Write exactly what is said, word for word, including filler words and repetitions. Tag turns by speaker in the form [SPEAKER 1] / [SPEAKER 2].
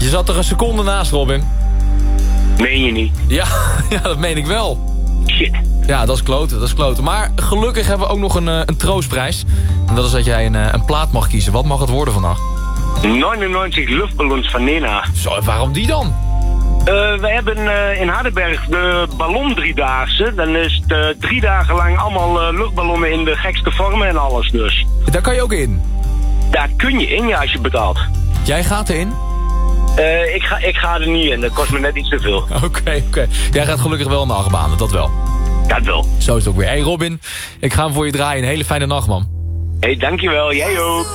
[SPEAKER 1] Je zat er een seconde naast, Robin.
[SPEAKER 2] Meen je niet?
[SPEAKER 1] Ja, ja, dat meen ik wel.
[SPEAKER 2] Shit.
[SPEAKER 1] Ja, dat is kloten, dat is kloten. Maar gelukkig hebben we ook nog een, uh, een troostprijs. En dat is dat jij een, uh, een plaat mag kiezen. Wat mag het worden vandaag?
[SPEAKER 2] negenennegentig luchtballons van Nena.
[SPEAKER 1] Zo, waarom die dan?
[SPEAKER 2] Uh, we hebben uh, in Hardenberg de ballon-driedaagse. Dan is het uh, drie dagen lang allemaal uh, luchtballonnen in de gekste vormen en alles dus.
[SPEAKER 1] Daar kan je ook in?
[SPEAKER 2] Daar kun je in, ja, als je betaalt.
[SPEAKER 1] Jij gaat erin?
[SPEAKER 2] Uh, ik, ga, ik ga er niet in, dat kost me net iets te veel.
[SPEAKER 1] Oké, oké. Okay. Jij gaat gelukkig wel in de achtbanen, dat wel.
[SPEAKER 2] Dat wel.
[SPEAKER 1] Zo is het ook weer. Hey Robin, ik ga hem voor je draaien. Een hele fijne nacht, man.
[SPEAKER 2] Hey, dankjewel. Jij ook.